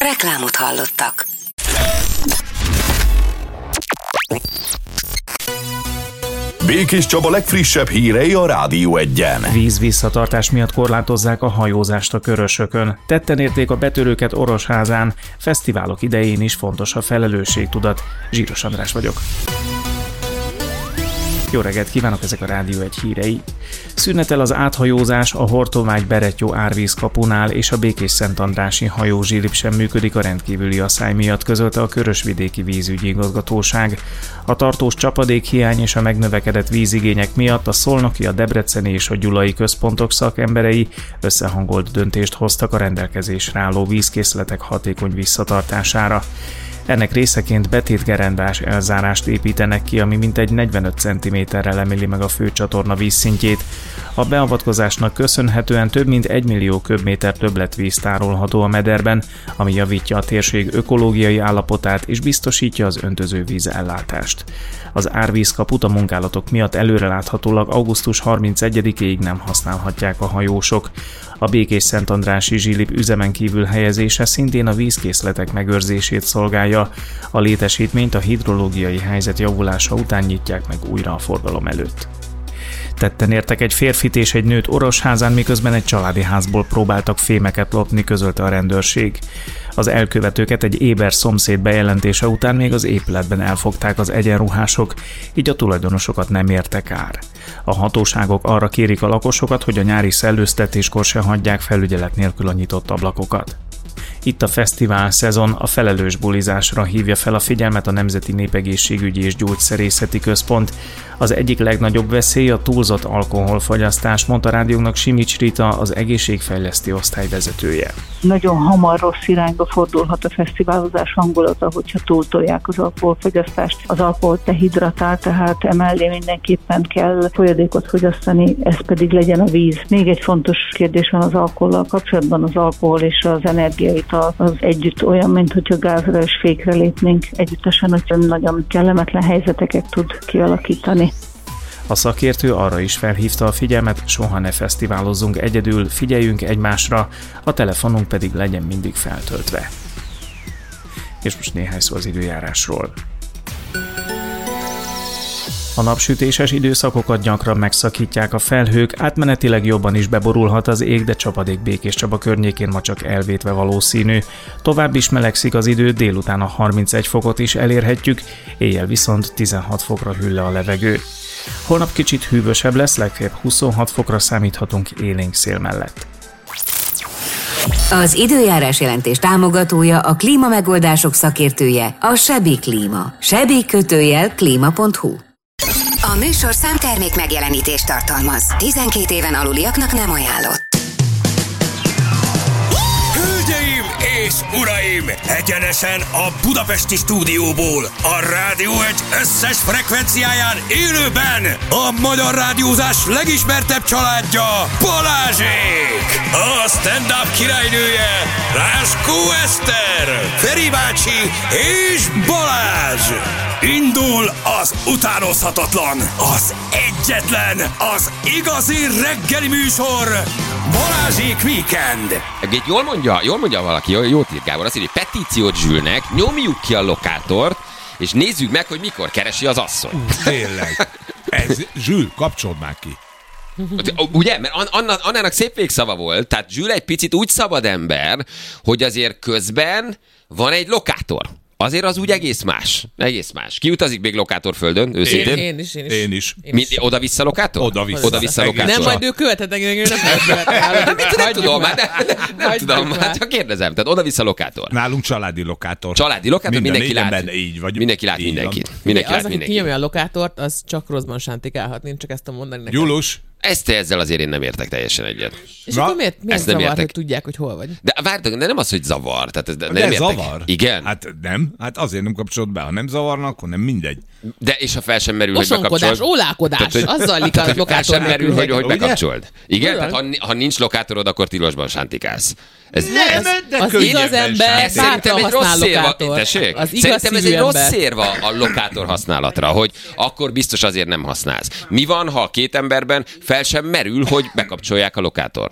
Reklámot hallottak. Békés Csaba legfrissebb hírei a Rádió Egyen. Vízvisszatartás miatt korlátozzák a hajózást a Körösökön. Tetten érték a betörőket Orosházán. Fesztiválok idején is fontos a felelősségtudat. Zsíros András vagyok. Jó reggelt kívánok, ezek a Rádió Egy hírei. Szünetel az áthajózás a Hortolmágy-Berettyó árvízkapunál, és a Békés-Szentandrási hajózsilip sem működik a rendkívüli asszály miatt, közölte a Körösvidéki Vízügyi Igazgatóság. A tartós csapadékhiány és a megnövekedett vízigények miatt a szolnoki, a debreceni és a gyulai központok szakemberei összehangolt döntést hoztak a rendelkezésre álló vízkészletek hatékony visszatartására. Ennek részeként betétgerendás elzárást építenek ki, ami mintegy 45 cm-rel emeli meg a főcsatorna vízszintjét. A beavatkozásnak köszönhetően több mint 1 millió köbméter többletvíz tárolható a mederben, ami javítja a térség ökológiai állapotát és biztosítja az öntözővíz ellátást. Az árvízkaput a munkálatok miatt előreláthatólag augusztus 31-ig nem használhatják a hajósok. A Békés-Szentandrási zsilip üzemen kívül helyezése szintén a vízkészletek megőrzését szolgálja. A létesítményt a hidrológiai helyzet javulása után nyitják meg újra a forgalom előtt. Tetten értek egy férfit és egy nőt Orosházán, miközben egy családi házból próbáltak fémeket lopni, közölte a rendőrség. Az elkövetőket egy éber szomszéd bejelentése után még az épületben elfogták az egyenruhások, így a tulajdonosokat nem érte kár. A hatóságok arra kérik a lakosokat, hogy a nyári szellőztetéskor se hagyják felügyelet nélkül a nyitott ablakokat. Itt a fesztivál szezon, a felelős bulizásra hívja fel a figyelmet a Nemzeti Népegészségügyi és Gyógyszerészeti Központ. Az egyik legnagyobb veszély a túlzott alkoholfogyasztás, mondta rádiónak Simics Rita, az egészségfejlesztő osztály vezetője. Nagyon hamar rossz irányba fordulhat a fesztiválozás hangulata, hogyha túltolják az alkoholfogyasztást. Az alkohol dehidratál, tehát emellé mindenképpen kell folyadékot fogyasztani, ez pedig legyen a víz. Még egy fontos kérdés van az alkohollal kapcsolatban, az alkohol és az energiaital az együtt olyan, mint hogyha gázra és fékre lépnénk együttesen, hogy nagyon kellemetlen helyzeteket tud kialakítani. A szakértő arra is felhívta a figyelmet, soha ne fesztiválozzunk egyedül, figyeljünk egymásra, a telefonunk pedig legyen mindig feltöltve. És most néhány szó az időjárásról. A napsütéses időszakokat gyakran megszakítják a felhők, átmenetileg jobban is beborulhat az ég, de csapadék Békés Csaba környékén ma csak elvétve valószínű. Tovább is melegszik az idő, délután a 31 fokot is elérhetjük, éjjel viszont 16 fokra hűl le a levegő. Holnap kicsit hűvösebb lesz, legfeljebb 26 fokra számíthatunk élénk szél mellett. Az időjárás jelentés támogatója, a klímamegoldások szakértője, a Sebi Klíma. Sebi_klima.hu. A műsor számtermék megjelenítést tartalmaz. 12 éven aluliaknak nem ajánlott. Hölgyeim és uraim! Egyenesen a budapesti stúdióból, a Rádió Egy összes frekvenciáján élőben a magyar rádiózás legismertebb családja, Balázsék! A stand-up királynője, Ráskó Eszter, Feri bácsi és Balázs! Indul az utánozhatatlan, az egyetlen, az igazi reggeli műsor, Balázsék Weekend! Egy jól mondja valaki, jót ír Gábor, azt írja, hogy petíciót Zsülnek, nyomjuk ki a lokátort, és nézzük meg, hogy mikor keresi az asszony. Tényleg. Zsül, kapcsold már ki. Ugye? Mert Annának szép végszava volt, tehát Zsül egy picit úgy szabad ember, hogy azért közben van egy lokátor. Azért az úgy egész más. Egész más. Ki utazik még lokátorföldön, őszintén? Én is. Oda-vissza lokátor? Oda-vissza lokátor. Nem, majd ő követhet engem, ő nem tudom, nem tudom, csak kérdezem. Tehát oda-vissza lokátor. Nálunk családi lokátor. Családi lokátor, mindenki lát. Így vagy. Mindenki lát mindenkit. Az, aki kinyomja a lokátort, az csak rosszban sántikálhat. Én csak ezt tudom mondani neked. Julus. Ezzel azért én nem értek teljesen egyet. És akkor miért zavar, hogy tudják, hogy hol vagy? De várjatok, de nem az, hogy zavar. Tehát de nem zavar? Igen. Hát nem. Hát azért nem kapcsolod be. Ha nem zavarna, akkor nem mindegy. De és ha fel sem merül, hogy bekapcsold. Ólálkodás, az zajlik a lokátor. Fel sem merül, hogy bekapcsold. Igen? Tehát ha nincs lokátorod, akkor tilosban sántikálsz. Az igaz ember szerintem egy rossz szérva. Tessék? Szerintem ez egy rossz szérva a lokátor használatra, hogy akkor biztos azért nem használsz. Mi van, ha a két emberben fel sem merül, hogy bekapcsolják a lokátort?